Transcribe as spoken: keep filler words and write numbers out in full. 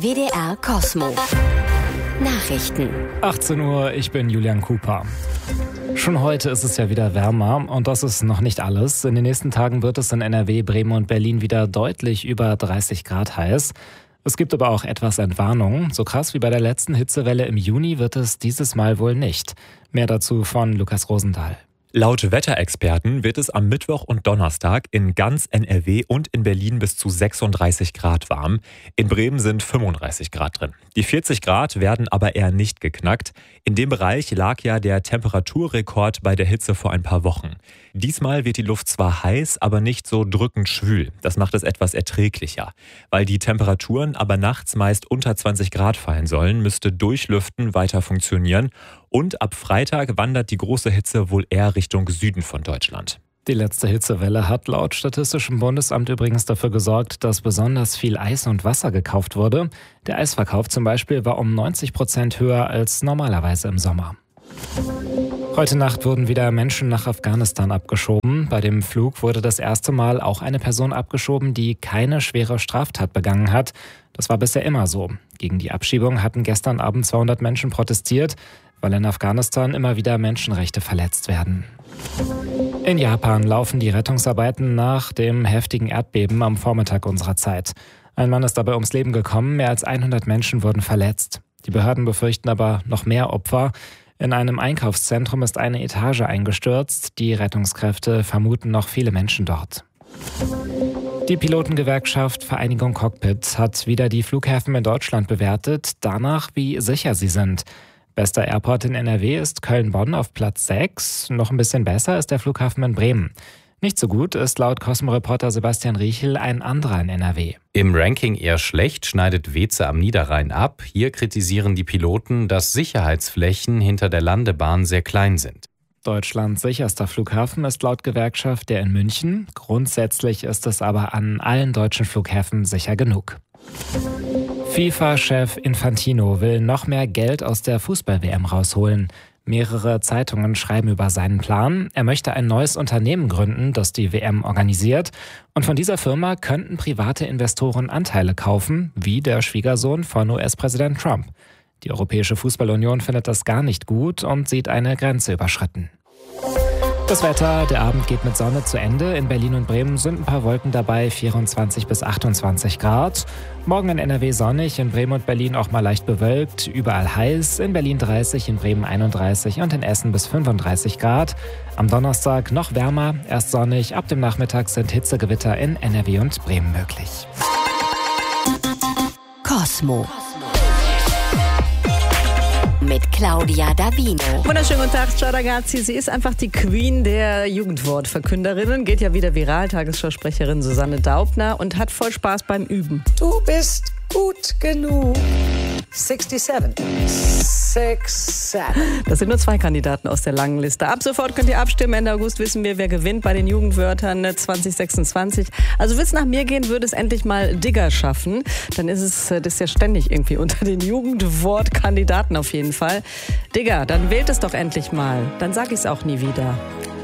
W D R Kosmo. Nachrichten. achtzehn Uhr, ich bin Julian Cooper. Schon heute ist es ja wieder wärmer und das ist noch nicht alles. In den nächsten Tagen wird es in N R W, Bremen und Berlin wieder deutlich über dreißig Grad heiß. Es gibt aber auch etwas Entwarnung. So krass wie bei der letzten Hitzewelle im Juni wird es dieses Mal wohl nicht. Mehr dazu von Lukas Rosendahl. Laut Wetterexperten wird es am Mittwoch und Donnerstag in ganz N R W und in Berlin bis zu sechsunddreißig Grad warm. In Bremen sind fünfunddreißig Grad drin. Die vierzig Grad werden aber eher nicht geknackt. In dem Bereich lag ja der Temperaturrekord bei der Hitze vor ein paar Wochen. Diesmal wird die Luft zwar heiß, aber nicht so drückend schwül. Das macht es etwas erträglicher. Weil die Temperaturen aber nachts meist unter zwanzig Grad fallen sollen, müsste Durchlüften weiter funktionieren. Und ab Freitag wandert die große Hitze wohl eher Richtung Süden von Deutschland. Die letzte Hitzewelle hat laut Statistischem Bundesamt übrigens dafür gesorgt, dass besonders viel Eis und Wasser gekauft wurde. Der Eisverkauf zum Beispiel war um neunzig Prozent höher als normalerweise im Sommer. Heute Nacht wurden wieder Menschen nach Afghanistan abgeschoben. Bei dem Flug wurde das erste Mal auch eine Person abgeschoben, die keine schwere Straftat begangen hat. Das war bisher immer so. Gegen die Abschiebung hatten gestern Abend zweihundert Menschen protestiert, weil in Afghanistan immer wieder Menschenrechte verletzt werden. In Japan laufen die Rettungsarbeiten nach dem heftigen Erdbeben am Vormittag unserer Zeit. Ein Mann ist dabei ums Leben gekommen, mehr als hundert Menschen wurden verletzt. Die Behörden befürchten aber noch mehr Opfer. In einem Einkaufszentrum ist eine Etage eingestürzt. Die Rettungskräfte vermuten noch viele Menschen dort. Die Pilotengewerkschaft Vereinigung Cockpit hat wieder die Flughäfen in Deutschland bewertet, danach wie sicher sie sind. Bester Airport in N R W ist Köln-Bonn auf Platz sechs. Noch ein bisschen besser ist der Flughafen in Bremen. Nicht so gut ist laut Cosmo-Reporter Sebastian Riechel ein anderer in N R W. Im Ranking eher schlecht schneidet Weeze am Niederrhein ab. Hier kritisieren die Piloten, dass Sicherheitsflächen hinter der Landebahn sehr klein sind. Deutschlands sicherster Flughafen ist laut Gewerkschaft der in München. Grundsätzlich ist es aber an allen deutschen Flughäfen sicher genug. FIFA-Chef Infantino will noch mehr Geld aus der Fußball-W M rausholen. Mehrere Zeitungen schreiben über seinen Plan. Er möchte ein neues Unternehmen gründen, das die W M organisiert. Und von dieser Firma könnten private Investoren Anteile kaufen, wie der Schwiegersohn von U S-Präsident Trump. Die Europäische Fußballunion findet das gar nicht gut und sieht eine Grenze überschritten. Das Wetter, der Abend geht mit Sonne zu Ende. In Berlin und Bremen sind ein paar Wolken dabei, vierundzwanzig bis achtundzwanzig Grad. Morgen in N R W sonnig, in Bremen und Berlin auch mal leicht bewölkt, überall heiß. In Berlin dreißig, in Bremen einunddreißig und in Essen bis fünfunddreißig Grad. Am Donnerstag noch wärmer, erst sonnig. Ab dem Nachmittag sind Hitzegewitter in N R W und Bremen möglich. Kosmo. Mit Claudia Davino. Wunderschönen guten Tag, ciao ragazzi. Sie ist einfach die Queen der Jugendwortverkünderinnen. Geht ja wieder viral, Tagesschausprecherin Susanne Daubner und hat voll Spaß beim Üben. Du bist gut genug. siebenundsechzig. sechs, sieben. Das sind nur zwei Kandidaten aus der langen Liste. Ab sofort könnt ihr abstimmen. Ende August wissen wir, wer gewinnt bei den Jugendwörtern zwanzig sechsundzwanzig. Also würde es nach mir gehen, würde es endlich mal Digger schaffen. Dann ist es das ist ja ständig irgendwie unter den Jugendwortkandidaten auf jeden Fall. Digger, dann wählt es doch endlich mal. Dann sag ich es auch nie wieder.